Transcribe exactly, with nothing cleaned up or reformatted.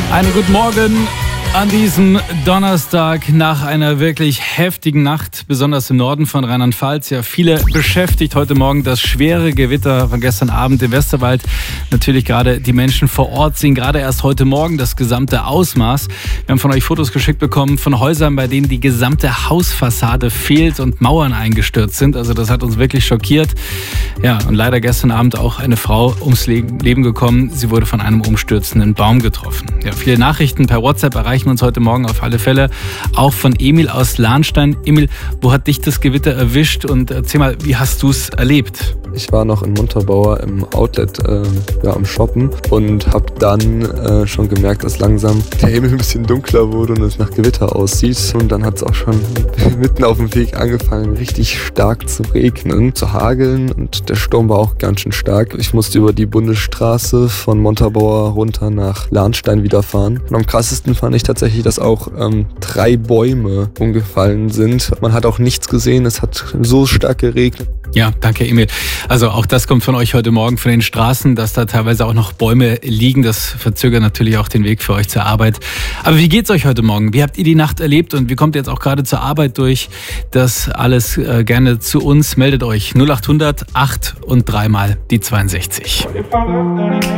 Einen guten Morgen an diesem Donnerstag nach einer wirklich heftigen Nacht, besonders im Norden von Rheinland-Pfalz. Ja, viele beschäftigt heute Morgen das schwere Gewitter von gestern Abend im Westerwald. Natürlich gerade die Menschen vor Ort sehen gerade erst heute Morgen das gesamte Ausmaß. Wir haben von euch Fotos geschickt bekommen von Häusern, bei denen die gesamte Hausfassade fehlt und Mauern eingestürzt sind. Also das hat uns wirklich schockiert. Ja, und leider gestern Abend auch eine Frau ums Leben gekommen. Sie wurde von einem umstürzenden Baum getroffen. Ja, viele Nachrichten per WhatsApp erreichen uns heute Morgen auf alle Fälle. Auch von Emil aus Lahnstein. Emil, wo hat dich das Gewitter erwischt? Und erzähl mal, wie hast du es erlebt? Ich war noch in Montabaur im Outlet äh, ja, am Shoppen und habe dann äh, schon gemerkt, dass langsam der Himmel ein bisschen dunkler wurde und es nach Gewitter aussieht. Und dann hat es auch schon mitten auf dem Weg angefangen, richtig stark zu regnen, zu hageln. Und der Sturm war auch ganz schön stark. Ich musste über die Bundesstraße von Montabaur runter nach Lahnstein wieder fahren. Und am krassesten fand ich tatsächlich, dass auch ähm, drei Bäume umgefallen sind. Man hat auch nichts gesehen, es hat so stark geregnet. Ja, danke Emil. Also auch das kommt von euch heute Morgen von den Straßen, dass da teilweise auch noch Bäume liegen. Das verzögert natürlich auch den Weg für euch zur Arbeit. Aber wie geht's euch heute Morgen? Wie habt ihr die Nacht erlebt und wie kommt ihr jetzt auch gerade zur Arbeit durch? Das alles äh, gerne zu uns. Meldet euch null acht hundert acht und dreimal die zweiundsechzig.